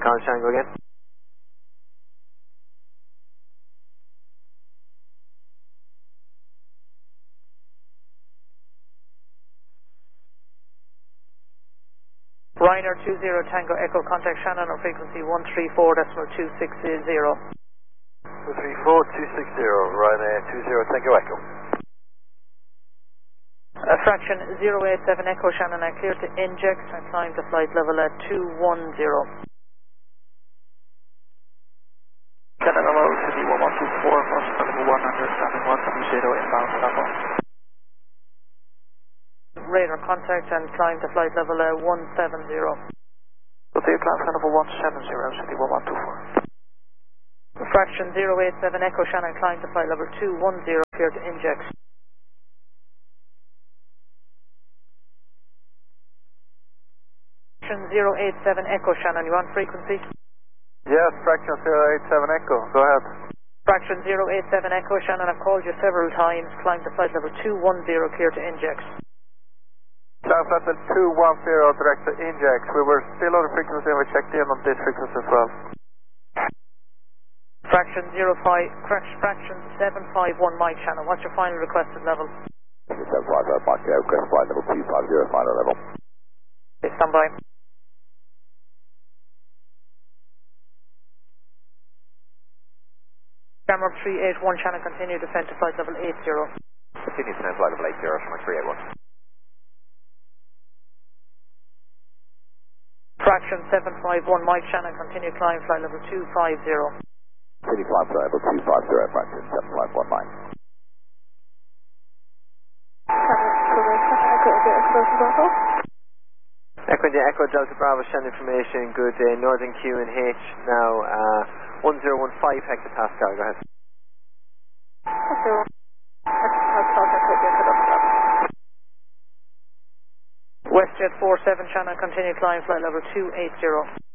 College Tango again. Ryanair 20 Tango Echo, contact Shannon on frequency 134.260. 134.260, Ryanair 20 Tango Echo. Fraction 087 Echo Shannon, clear to inject and climb to flight level at 210. Shannon hello, City 1124, cross level 100, Shannon 120 inbound, Papa. Radar contact and climb to flight level 170. Hotel climb level 170, City 1124. Fraction 087 Echo Shannon, climb to flight level 210, clear to inject. Fraction 087 Echo Shannon, you on frequency? Yes, fraction 087 Echo, go ahead. Fraction 087 Echo Shannon, I've called you several times, climb to flight level 210, clear to inject. Climb level 210, direct to inject. We were still on the frequency and we checked in on this frequency as well. Fraction 751 Mike Shannon, what's your final requested level? 751 Mike, request flight level 250, final level. Okay, stand by. Camera 381 Shannon, continue descent to flight level 80. Continue descent flight level 80, Shannon 381. Fraction 751 Mike Shannon, continue climb flight level 250. City climb flight level 250, fraction 751 Mike. Echo India Echo Delta Bravo, Shannon information, good day, Northern QNH now 1015 hectopascal, go ahead. WestJet 47 Shannon, continue climb flight level 280.